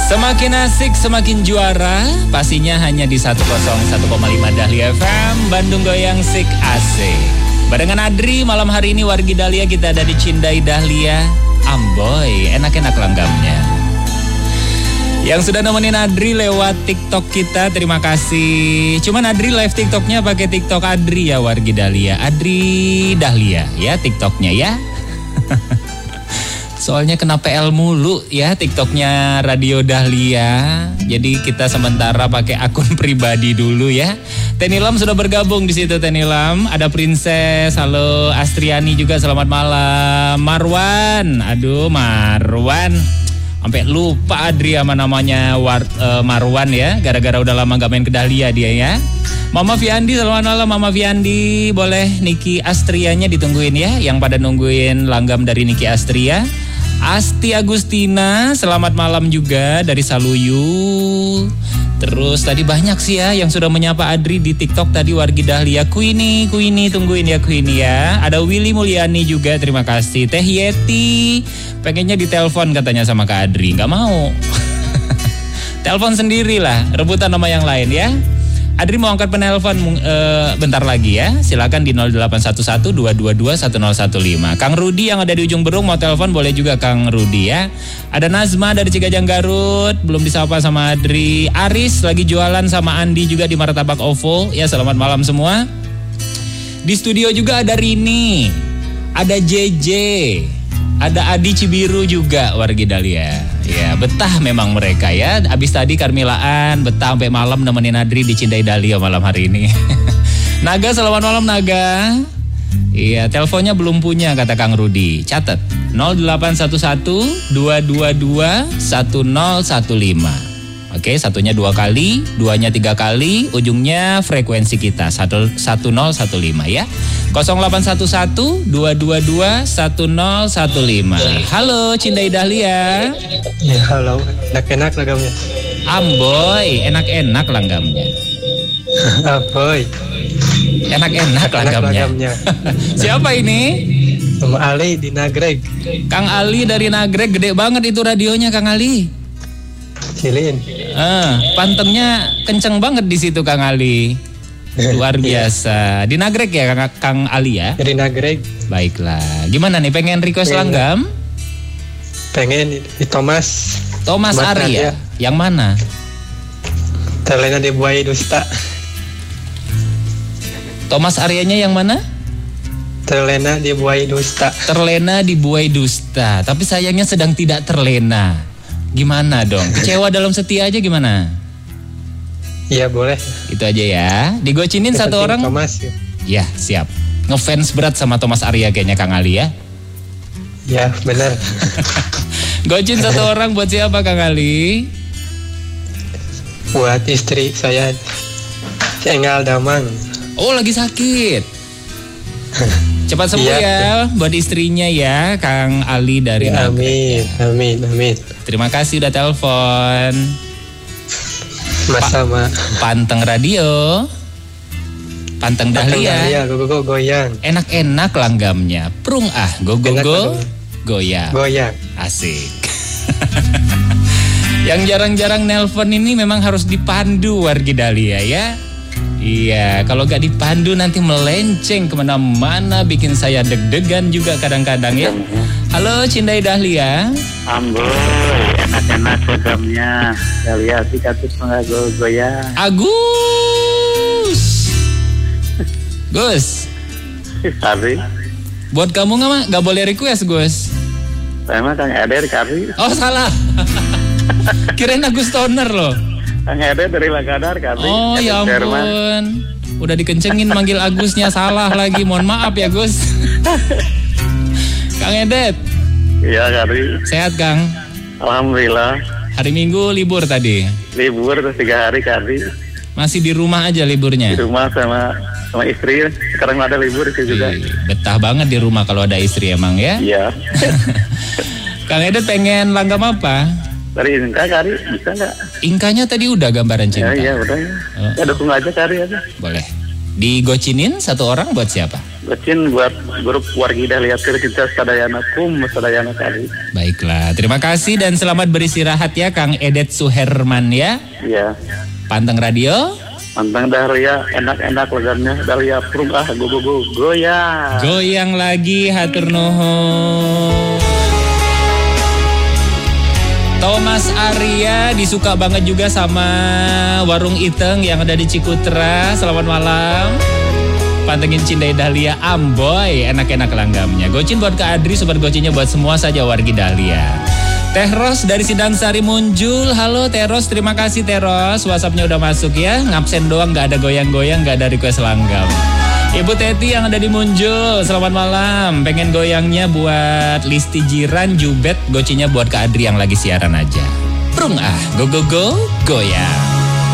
Semakin asik, semakin juara. Pastinya hanya di 101,5 Dahlia FM, Bandung Goyang Sik Asik. Barengan Adri, malam hari ini Wargi Dahlia kita ada di Cindai Dahlia. Amboy, enak-enak langgamnya. Yang sudah nemenin Adri lewat TikTok kita, terima kasih. Cuman Adri live TikToknya pakai TikTok Adri ya Wargi Dahlia. Adri Dahlia ya TikToknya ya. Soalnya kena PL mulu ya TikToknya Radio Dahlia. Jadi kita sementara pakai akun pribadi dulu ya. Tenilam sudah bergabung di situ Tenilam. Ada Princess, halo Astriani juga selamat malam. Marwan, aduh Marwan. Sampai lupa Adri sama namanya Marwan ya. Gara-gara udah lama gak main ke Dahlia dia ya. Mama Fiandi, selamat malam Mama Fiandi. Boleh Niki Astrianya ditungguin ya. Yang pada nungguin langgam dari Niki Astria. Asti Agustina, selamat malam juga dari Saluyu. Terus tadi banyak sih ya yang sudah menyapa Adri di TikTok tadi Wargi Dahlia. Queenie, tungguin ya Queenie ya. Ada Willy Mulyani juga, terima kasih. Teh Yeti, pengennya ditelepon katanya sama Kak Adri, nggak mau. Telepon sendirilah, rebutan sama yang lain ya. Adri mau angkat penelpon bentar lagi ya. Silakan di 0811-222-1015. Kang Rudi yang ada di ujung Berung mau telepon boleh juga Kang Rudi ya. Ada Nazma dari Cikajang Garut, belum disapa sama Adri. Aris lagi jualan sama Andi juga di Martabak OVO. Ya selamat malam semua. Di studio juga ada Rini, ada JJ, ada Adi Cibiru juga Wargi Dahlia. Ya betah memang mereka ya. Abis tadi Karmilaan betah sampai malam nemenin Adri di Cindai Dahlia malam hari ini. Naga selamat malam Naga. Iya teleponnya belum punya kata Kang Rudi. Catat 0811-222-1015. Oke, satunya 2 kali, duanya 3 kali, ujungnya frekuensi kita 1015 ya. 0811-222-1015. Halo Cindai Dahlia. Ya halo, enak-enak langgamnya. Amboy, enak-enak langgamnya. Aboy. Enak-enak langgamnya. Siapa ini? Sama Ali di Nagreg. Kang Ali dari Nagreg, gede banget itu radionya Kang Ali. Cilin. Pantengnya kenceng banget di situ Kang Ali. Luar biasa. Di Nagreg ya Kang Ali ya? Di Nagreg. Baiklah. Gimana nih pengen request langgam? Pengen di Thomas Arya. Yang mana? Terlena di Buaya Dusta. Thomas Aryanya yang mana? Terlena di Buaya Dusta. Terlena di Buaya Dusta. Tapi sayangnya sedang tidak terlena. Gimana dong? Kecewa dalam setia aja gimana? Iya boleh. Itu aja ya. Digocinin satu orang. Thomas ya. Ya siap. Ngefans berat sama Thomas Arya kayaknya Kang Ali ya. Ya benar. Gocin satu orang buat siapa Kang Ali? Buat istri saya, si Engal Damang. Oh lagi sakit. Cepat sembuh ya buat istrinya ya Kang Ali dari ya, amin. Terima kasih udah telepon. Sama Panteng Radio, Panteng Dahlia. Go goyang. Enak-enak langgamnya. Prung go goyang. Asik. Yang jarang-jarang nelpon ini memang harus dipandu Wargi Dahlia ya. Iya, kalau gak dipandu nanti melenceng kemana-mana, bikin saya deg-degan juga kadang-kadang ya. Halo Cindai Dahlia. Amboy, enak-enak programnya. Dahlia dikasih goyang. Agus. Gus. Kari. Buat kamu gak boleh request Gus. Saya mah Kang Eder Kari. Oh salah. Kirain Agus Toner loh. Kang Eder dari Lagadar Kari. Oh ya ampun. Udah dikencengin manggil Agusnya salah lagi. Mohon maaf ya Gus. Kang Edet. Iya Kari. Sehat Kang? Alhamdulillah. Hari Minggu libur tadi? Libur terus 3 hari Kari. Masih di rumah aja liburnya? Di rumah sama istri. Sekarang ada libur itu juga. Betah banget di rumah kalau ada istri emang ya? Iya. Kang Edet pengen langgam apa? Dari Inka Kari, bisa nggak? Inkanya tadi udah gambaran cinta. Iya udah. Ya dukung aja Kari aja. Boleh. Digocinin satu orang buat siapa? Gocin buat grup wargi Dahlia Tirta Sadayana Kum Sadayana kali. Baiklah, terima kasih dan selamat beristirahat ya Kang Edet Suherman ya. Iya. Panteng Radio. Pantang Dahlia enak-enak lagarnya Dahlia Prum go goyang. Goyang lagi hatur nuhun. Thomas Arya disuka banget juga sama Warung Iteng yang ada di Cikutra. Selamat malam. Pantengin Cindai Dahlia Amboy, enak-enak langgamnya. Gocin buat Kak Adri, sobat gocinnya buat semua saja wargi Dahlia. Teh Ros dari Sidang Sari Munjul. Halo Teh Ros, terima kasih Teh Ros. WhatsApp-nya udah masuk ya. Ngabsen doang, gak ada goyang-goyang, gak ada request langgam. Ibu Teti yang ada di Munjul, selamat malam. Pengen goyangnya buat Listi Jiran, Jubet. Gocinnya buat Kak Adri yang lagi siaran aja. Prung go goyang.